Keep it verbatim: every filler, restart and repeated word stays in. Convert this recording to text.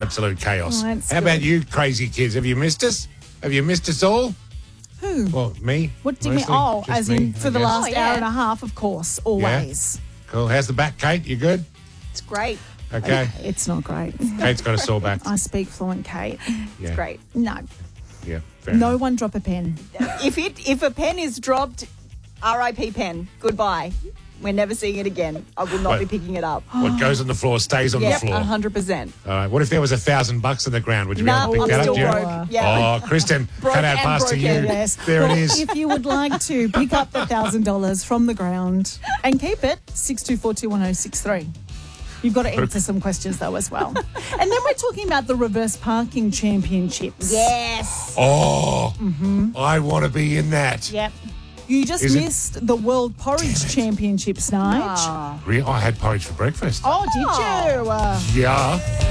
absolute chaos. Oh, that's How good. about you crazy kids? Have you missed us? Have you missed us all? Who? Well, me. What do you mean? mostly. Oh, Just as me, in for I the guess. last Oh, yeah. hour and a half, of course, always. Cool. How's the back, Kate? You good? It's great. Okay. It's not great. Kate's got a sore back. I speak fluent, Kate. Yeah. It's great. No, Yeah. Fair no enough. one drop a pen. If it if a pen is dropped, R I P pen. Goodbye. We're never seeing it again. I will not What? be picking it up. What goes on the floor stays on Yep, the floor. a hundred percent. All right. What if there was a thousand bucks on the ground? Would you be No, able to I'm pick that still up? Do you? broke. Yeah. Oh, Kristen, Broke cut out and pass to you. broken. Yes. There well, it is. If you would like to pick up the thousand dollars from the ground and keep it, six two four two one zero six three. You've got to answer some questions though as well. And then we're talking about the reverse parking championships. Yes. Oh, I want to be in that. Yep. You just Is it- missed the World Porridge Championships, Nige. Ah. Really? I had porridge for breakfast. Oh, did you? Uh, Yeah.